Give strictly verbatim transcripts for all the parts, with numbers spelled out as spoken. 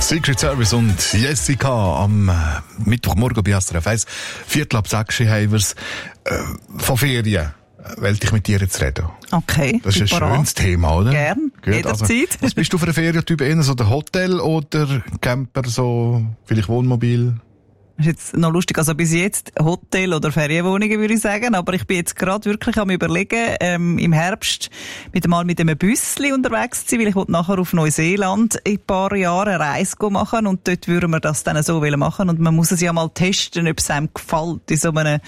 Secret Service und Jessica am Mittwochmorgen bei S R F eins. Viertel ab sechs haben wir es. Äh, von Ferien wollte ich mit dir jetzt reden. Okay. Das ist ein parat. Schönes Thema, oder? Gern, Gut, jederzeit. Also, was bist du für ein Ferientyp? Eher so der Hotel oder Camper, so vielleicht Wohnmobil? Das ist jetzt noch lustig, also bis jetzt Hotel oder Ferienwohnungen würde ich sagen, aber ich bin jetzt gerade wirklich am Überlegen, ähm, im Herbst mit mal mit einem Büssli unterwegs zu sein, weil ich will nachher auf Neuseeland in ein paar Jahren eine Reise machen und dort würden wir das dann so machen und man muss es ja mal testen, ob es einem gefällt in so einem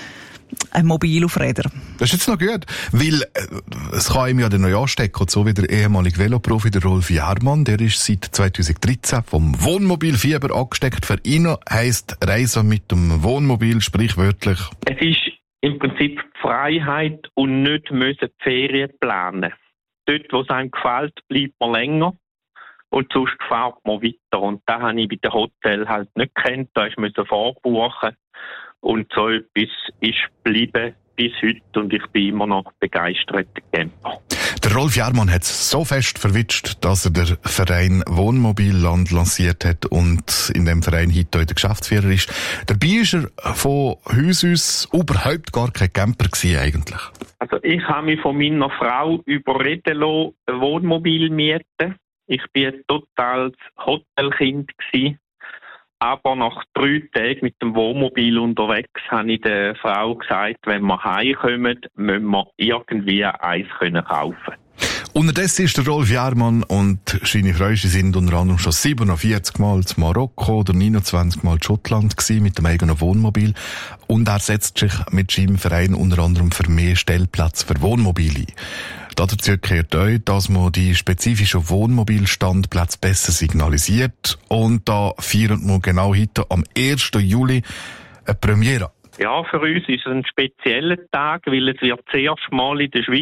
ein Mobil auf Rädern. Das ist jetzt noch gut, weil äh, es kann ihm ja dann noch anstecken, und so wie der ehemalige Veloprofi, der Rolf Jahrmann, der ist seit zweitausenddreizehn vom Wohnmobilfieber angesteckt. Für ihn heisst Reisen mit dem Wohnmobil sprichwörtlich: Es ist im Prinzip Freiheit und nicht müssen Ferien planen. Dort, wo es einem gefällt, bleibt man länger und sonst fährt man weiter. Und das habe ich bei dem Hotel halt nicht gekannt, da musste ich vorbuchen. Und so etwas ist geblieben bis heute und ich bin immer noch begeisterter Camper. Der Rolf Jahrmann hat es so fest verwitscht, dass er den Verein Wohnmobilland lanciert hat und in dem Verein heute der Geschäftsführer ist. Dabei ist er von Haus aus überhaupt gar kein Camper gewesen eigentlich. Also ich habe mich von meiner Frau überreden lassen, ein Wohnmobil mieten. Ich bin ein totales Hotelkind gewesen. Aber nach drei Tagen mit dem Wohnmobil unterwegs habe ich der Frau gesagt, wenn wir heimkommen, müssen wir irgendwie eins kaufen können. Unterdessen ist der Rolf Jahrmann und seine Frau, sie sind unter anderem schon siebenundvierzig Mal zu Marokko oder neunundzwanzig Mal in Schottland gewesen mit dem eigenen Wohnmobil. Und er setzt sich mit seinem Verein unter anderem für mehr Stellplätze für Wohnmobile ein. Dazu gehört auch, dass man die spezifischen Wohnmobilstandplätze besser signalisiert. Und da feiern wir genau heute am ersten Juli eine Premiere. Ja, für uns ist es ein spezieller Tag, weil es wird das erste Mal in der Schweiz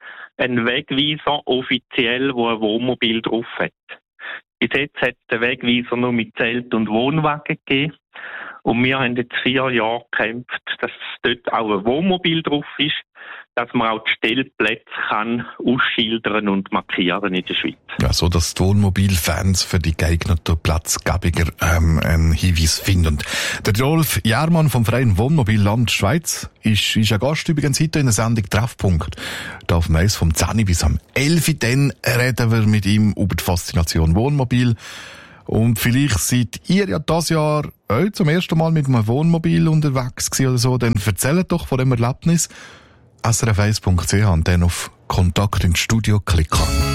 ein Wegweiser offiziell, wo ein Wohnmobil drauf hat. Bis jetzt hat es den Wegweiser nur mit Zelt und Wohnwagen gegeben. Und wir haben jetzt vier Jahre gekämpft, dass dort auch ein Wohnmobil drauf ist, dass man auch die Stellplätze kann ausschildern und markieren in der Schweiz. Ja, so dass die Wohnmobilfans für die geeigneten Platzgeber ähm, einen Hinweis finden. Der Rolf Jahrmann vom Verein Wohnmobilland Schweiz ist, ist ein Gast übrigens heute in der Sendung Treffpunkt. Da auf dem Eis vom zehn bis am elf dann reden wir mit ihm über die Faszination Wohnmobil. Und vielleicht seid ihr ja dieses Jahr auch zum ersten Mal mit einem Wohnmobil unterwegs gewesen oder so, dann erzählt doch von dem Erlebnis. S R F eins Punkt C H und dann auf Kontakt ins Studio klicken.